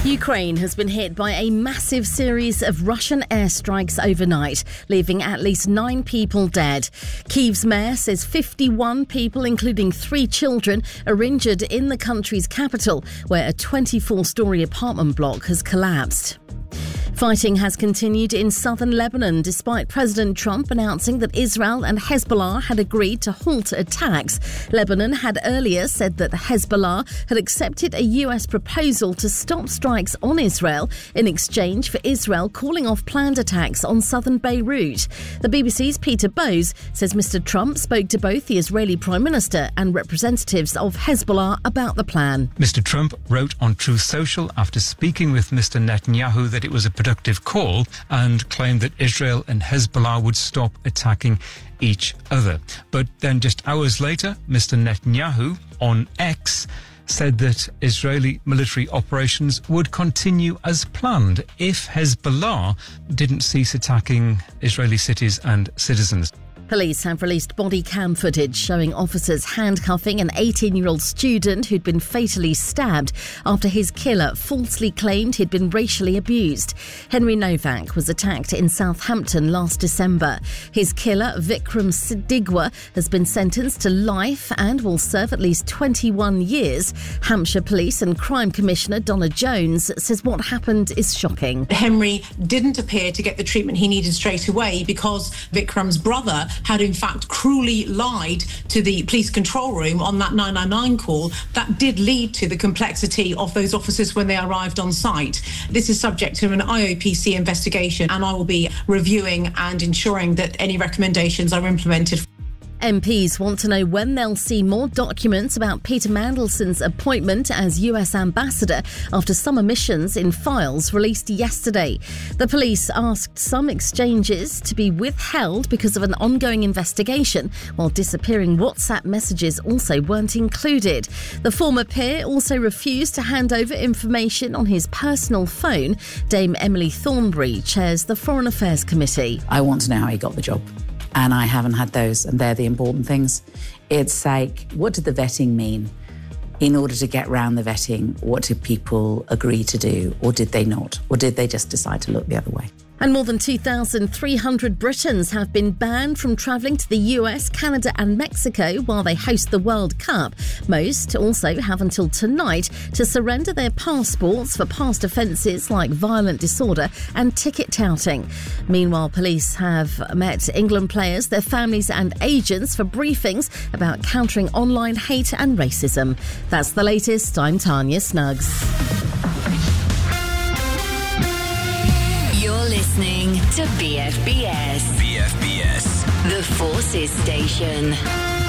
Ukraine has been hit by a massive series of Russian airstrikes overnight, leaving at least 9 people dead. Kyiv's mayor says 51 people, including 3 children, are injured in the country's capital, where a 24-storey apartment block has collapsed. Fighting has continued in southern Lebanon despite President Trump announcing that Israel and Hezbollah had agreed to halt attacks. Lebanon had earlier said that Hezbollah had accepted a US proposal to stop strikes on Israel in exchange for Israel calling off planned attacks on southern Beirut. The BBC's Peter Bowes says Mr. Trump spoke to both the Israeli Prime Minister and representatives of Hezbollah about the plan. Mr. Trump wrote on Truth Social after speaking with Mr. Netanyahu that it was a productive call and claimed that Israel and Hezbollah would stop attacking each other. But then just hours later, Mr. Netanyahu on X said that Israeli military operations would continue as planned if Hezbollah didn't cease attacking Israeli cities and citizens. Police have released body cam footage showing officers handcuffing an 18-year-old student who'd been fatally stabbed after his killer falsely claimed he'd been racially abused. Henry Novak was attacked in Southampton last December. His killer, Vikram Sigdegwa, has been sentenced to life and will serve at least 21 years. Hampshire Police and Crime Commissioner Donna Jones says what happened is shocking. Henry didn't appear to get the treatment he needed straight away because Vikram's brother had in fact cruelly lied to the police control room on that 999 call. That did lead to the complexity of those officers when they arrived on site. This is subject to an IOPC investigation, and I will be reviewing and ensuring that any recommendations are implemented. MPs want to know when they'll see more documents about Peter Mandelson's appointment as US ambassador after some omissions in files released yesterday. The police asked some exchanges to be withheld because of an ongoing investigation, while disappearing WhatsApp messages also weren't included. The former peer also refused to hand over information on his personal phone. Dame Emily Thornberry chairs the Foreign Affairs Committee. I want to know how he got the job. And I haven't had those, and they're the important things. It's like, what did the vetting mean? In order to get round the vetting, what did people agree to do, or did they not? Or did they just decide to look the other way? And more than 2,300 Britons have been banned from travelling to the US, Canada and Mexico while they host the World Cup. Most also have until tonight to surrender their passports for past offences like violent disorder and ticket touting. Meanwhile, police have met England players, their families and agents for briefings about countering online hate and racism. That's the latest. I'm Tanya Snuggs. Listening to BFBS. BFBS. The Forces Station.